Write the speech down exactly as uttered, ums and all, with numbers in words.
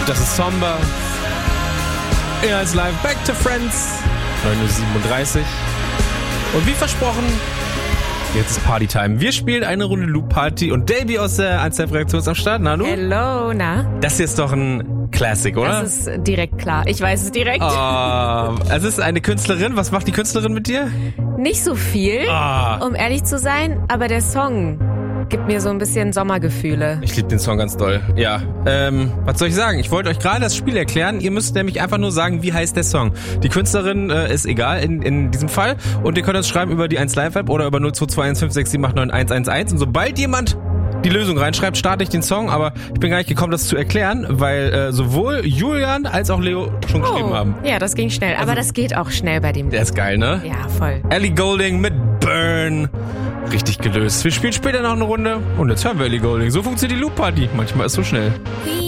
Das ist Somber. Er ist live Back to Friends. neun Uhr siebenunddreißig. Und wie versprochen, jetzt ist Partytime. Wir spielen eine Runde Loop Party und Davey aus der eins Live-Redaktion ist am Start. Na, du? Hello, na? Das hier ist doch ein Classic, oder? Das ist direkt klar. Ich weiß es direkt. Oh, es ist eine Künstlerin. Was macht die Künstlerin mit dir? Nicht so viel, Oh. um ehrlich zu sein, aber der Song gibt mir so ein bisschen Sommergefühle. Ich liebe den Song ganz doll. Ja, ähm, was soll ich sagen? Ich wollte euch gerade das Spiel erklären. Ihr müsst nämlich einfach nur sagen, wie heißt der Song. Die Künstlerin äh, ist egal in, in diesem Fall. Und ihr könnt uns schreiben über die eins Live-App oder über null zwei zwei eins fünf sechs sieben acht neun eins eins eins. Und sobald jemand die Lösung reinschreibt, starte ich den Song. Aber ich bin gar nicht gekommen, das zu erklären, weil äh, sowohl Julian als auch Leo schon geschrieben haben. Ja, das ging schnell. Aber Also- das geht auch schnell bei dem. Der ist geil, ne? Ja, voll. Ellie Goulding mit Burn. Richtig gelöst. Wir spielen später noch eine Runde. Und jetzt hören wir Ellie Goulding. So funktioniert die Loop Party. Manchmal ist es so schnell.